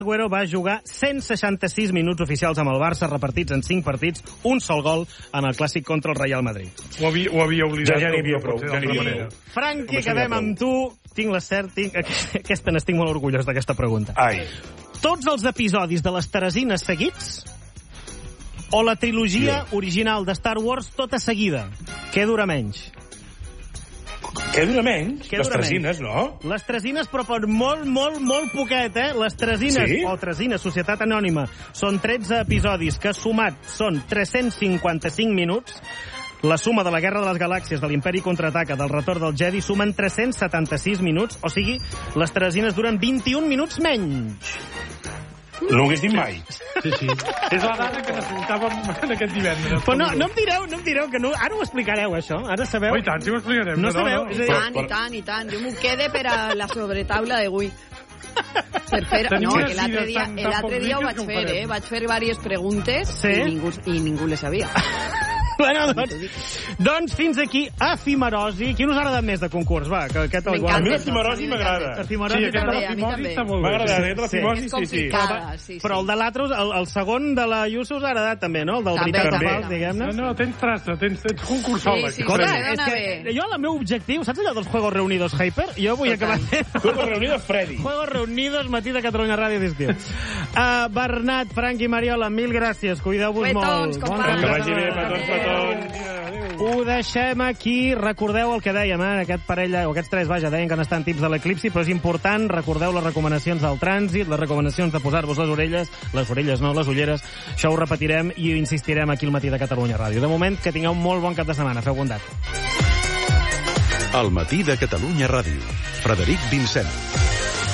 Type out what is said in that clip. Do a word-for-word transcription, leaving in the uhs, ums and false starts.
Agüero va jugar cent seixanta-sis minuts oficials amb el Barça, repartits en cinc partits, un sol gol en el clàssic contra el Real Madrid. Ho havia, ho havia oblidat. Ja, ja n'hi havia prou. Ja n'hi havia prou. Franqui, quedem amb tu. Tinc la cert... Tinc... Aquesta n'estic molt orgullós d'aquesta pregunta. Ai. Tots els episodis de les Teresines seguits o la trilogia sí. original de Star Wars tota seguida? Què dura menys? Què dura menys? Què les dura Tresines, menys? no? Les Tresines, però per molt, molt, molt poquet, eh? Les Tresines, sí? o Tresines, Societat Anònima, són tretze episodis que sumat són tres-cents cinquanta-cinc minuts. La suma de la Guerra de les Galàxies, de l'Imperi Contraataca, del Retorn del Jedi, sumen tres-cents setanta-sis minuts, o sigui, les Tresines duren vint-i-un minuts menys. No ho hagués dit mai. Sí, sí. És la dada que necessitàvem en aquest divendres. Però no, no em direu, no em direu, que no, ara ho explicareu, això. Ara sabeu... Oh, i tant, sí ho explicarem. No, no sabeu? No, no. I tant, i tant, i tant. Jo m'ho quede per a la sobretaula d'avui. Per fer... No, que l'altre dia, l'altre dia ho vaig fer, eh? Vaig fer diverses preguntes sí? i, ningú, i ningú les sabia. Bueno, doncs, doncs fins aquí Efimerosi. Qui us ha agradat més de concurs? Va, que aquest el guarda. A mi Efimerosi m'agrada. Efimerosi sí, aquest de també, l'Efimosi està molt bé. M'ha agradat, aquest de l'Efimosi, És sí, sí. complicada, sí, sí. Però el de l'altre, el, el segon de la Yuso us ha agradat també, no? El del També, Veritat o també. Fals, diguem-ne. No, no, tens traça, tens, tens concursol. Sí, sí, Escolta, sí, és dona que bé. jo, el meu objectiu, saps allò dels Juegos Reunidos Hyper? Jo vull acabar fent... Juegos Reunidos Freddy. Juegos Reunidos, matí de Catalunya Ràdio d'estiu. Uh, Bernat, Frank i Mariola, mil gràcies. Cuideu-vos Petons, molt. companys. Que vagi bé, petons, petons. Ho deixem aquí. Recordeu el que dèiem, eh? Aquest parella, o aquests tres, vaja, deien que no estan tips de l'eclipsi, però és important. Recordeu les recomanacions del trànsit, les recomanacions de posar-vos les orelles, les orelles no, les ulleres. Això ho repetirem i insistirem aquí al matí de Catalunya Ràdio. De moment, que tingueu un molt bon cap de setmana. Feu bondat. Al matí de Catalunya Ràdio. Frederic Vincent.